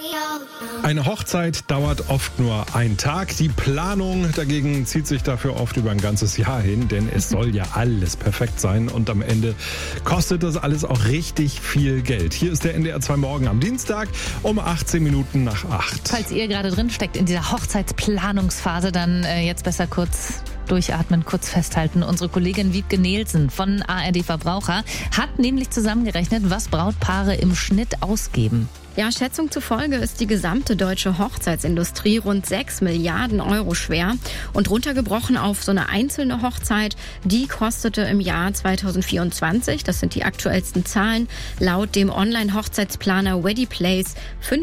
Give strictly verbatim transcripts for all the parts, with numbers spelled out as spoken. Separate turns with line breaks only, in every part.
Eine Hochzeit dauert oft nur einen Tag. Die Planung dagegen zieht sich dafür oft über ein ganzes Jahr hin, denn es soll ja alles perfekt sein und am Ende kostet das alles auch richtig viel Geld. Hier ist der N D R zwei Morgen am Dienstag um achtzehn Minuten nach acht.
Falls ihr gerade drin steckt in dieser Hochzeitsplanungsphase, dann äh, jetzt besser kurz durchatmen, kurz festhalten. Unsere Kollegin Wiebke Nielsen von A R D Verbraucher hat nämlich zusammengerechnet, was Brautpaare im Schnitt ausgeben.
Ja, Schätzung zufolge ist die gesamte deutsche Hochzeitsindustrie rund sechs Milliarden Euro schwer. Und runtergebrochen auf so eine einzelne Hochzeit, die kostete im Jahr zweitausendvierundzwanzig, das sind die aktuellsten Zahlen, laut dem Online-Hochzeitsplaner Weddyplace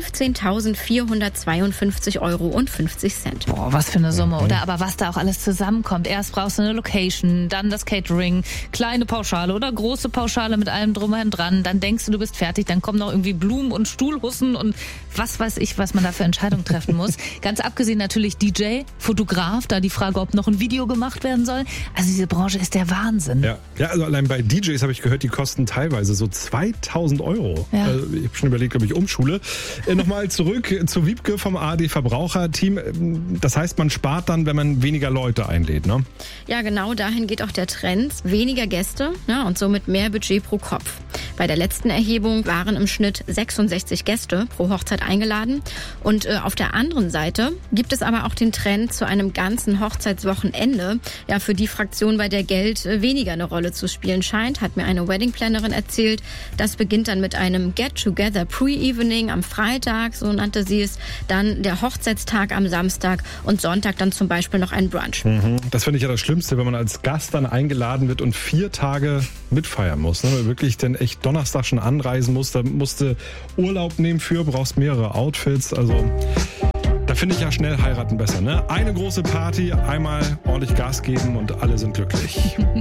fünfzehntausendvierhundertzweiundfünfzig Euro und fünfzig Cent.
Boah, was für eine Summe, oder? Aber was da auch alles zusammenkommt. Erst brauchst du eine Location, dann das Catering, kleine Pauschale oder große Pauschale mit allem drum und dran. Dann denkst du, du bist fertig, dann kommen noch irgendwie Blumen und Stuhl und was weiß ich, was man da für Entscheidungen treffen muss. Ganz abgesehen natürlich D J, Fotograf, da die Frage, ob noch ein Video gemacht werden soll. Also diese Branche ist der Wahnsinn.
Ja, ja, also allein bei D Js habe ich gehört, die kosten teilweise so zweitausend Euro.
Ja.
Also ich habe schon überlegt, ob ich umschule. Äh, Nochmal zurück zu Wiebke vom A R D Verbraucherteam. Das heißt, man spart dann, wenn man weniger Leute einlädt, ne?
Ja, genau dahin geht auch der Trend. Weniger Gäste, ja, und somit mehr Budget pro Kopf. Bei der letzten Erhebung waren im Schnitt sechsundsechzig Gäste pro Hochzeit eingeladen. Und äh, auf der anderen Seite gibt es aber auch den Trend zu einem ganzen Hochzeitswochenende. Ja, für die Fraktion, bei der Geld äh, weniger eine Rolle zu spielen scheint, hat mir eine Weddingplanerin erzählt. Das beginnt dann mit einem Get-Together Pre-Evening am Freitag, so nannte sie es. Dann der Hochzeitstag am Samstag und Sonntag dann zum Beispiel noch ein Brunch.
Mhm. Das finde ich ja das Schlimmste, wenn man als Gast dann eingeladen wird und vier Tage mitfeiern muss. Ne? Wirklich dann echt Donnerstag schon anreisen muss. Da musste Urlaub nehmen für, brauchst mehrere Outfits. Also da finde ich ja schnell heiraten besser. Ne? Eine große Party, einmal ordentlich Gas geben und alle sind glücklich.